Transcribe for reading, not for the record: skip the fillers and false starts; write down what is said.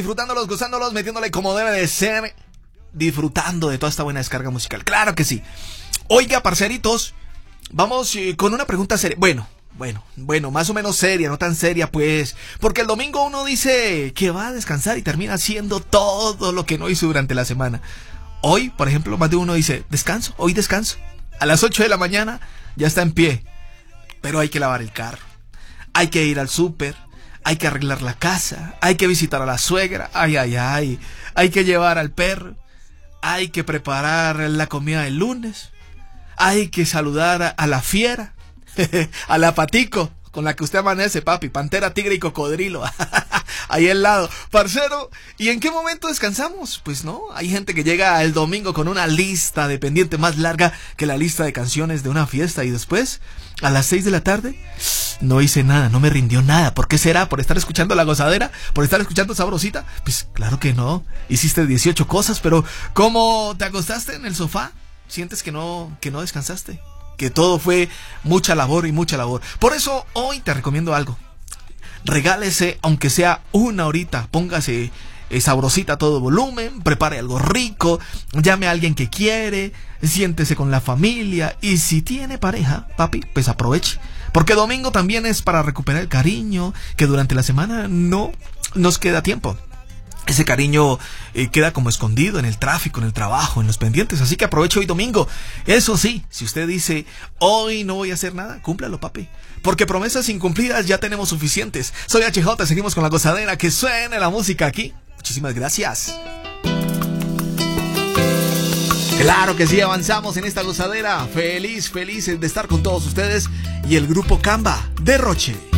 Disfrutándolos, gozándolos, metiéndole como debe de ser, disfrutando de toda esta buena descarga musical. Claro que sí. Oiga, parceritos, vamos con una pregunta seria. Bueno, más o menos seria, no tan seria pues, porque el domingo uno dice que va a descansar y termina haciendo todo lo que no hizo durante la semana. Hoy, por ejemplo, más de uno dice, descanso, hoy descanso. A las 8 de la mañana ya está en pie, pero hay que lavar el carro, hay que ir al súper, hay que arreglar la casa, hay que visitar a la suegra, hay que llevar al perro, hay que preparar la comida del lunes, hay que saludar a la fiera, a la patico, con la que usted amanece, papi, pantera, tigre y cocodrilo, ahí al lado, parcero. ¿Y en qué momento descansamos? Pues no, hay gente que llega el domingo con una lista de pendiente más larga que la lista de canciones de una fiesta, y después, a las 6 de la tarde, no hice nada, no me rindió nada. ¿Por qué será? ¿Por estar escuchando La Gozadera? ¿Por estar escuchando Sabrosita? Pues claro que no, hiciste 18 cosas, pero ¿cómo te acostaste en el sofá? ¿Sientes que no descansaste? Que todo fue mucha labor y mucha labor. Por eso hoy te recomiendo algo. Regálese, aunque sea una horita, póngase Sabrosita a todo volumen, prepare algo rico, llame a alguien que quiere, siéntese con la familia, y si tiene pareja, papi, pues aproveche, porque domingo también es para recuperar el cariño que durante la semana no nos queda tiempo. Ese cariño queda como escondido en el tráfico, en el trabajo, en los pendientes. Así que aproveche hoy domingo. Eso sí, si usted dice, hoy no voy a hacer nada, cúmplalo, papi, porque promesas incumplidas ya tenemos suficientes. Soy HJ, seguimos con La Gozadera. Que suene la música aquí. Muchísimas gracias. Claro que sí, avanzamos en esta gozadera. Feliz de estar con todos ustedes y el grupo Camba de Roche.